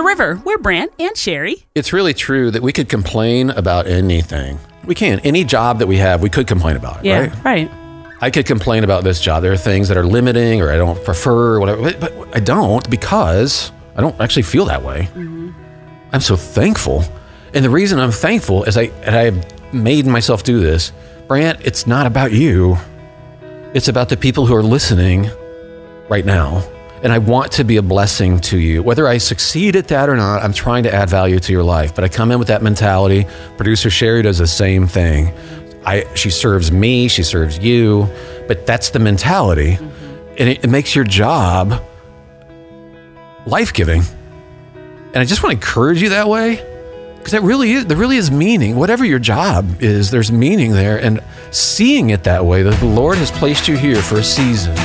River. We're Brant and Sherry. It's really true that we could complain about anything. We can. Any job that we have, we could complain about it, Yeah, right. I could complain about this job. There are things that are limiting or I don't prefer or whatever, but I don't because I don't actually feel that way. Mm-hmm. I'm so thankful. And the reason I'm thankful is I have made myself do this. Brant, it's not about you. It's about the people who are listening right now. And I want to be a blessing to you. Whether I succeed at that or not, I'm trying to add value to your life. But I come in with that mentality. Producer Sherry does the same thing. She serves me, she serves you, but that's the mentality. Mm-hmm. And it makes your job life-giving. And I just want to encourage you that way, because there really is meaning. Whatever your job is, there's meaning there. And seeing it that way, that the Lord has placed you here for a season.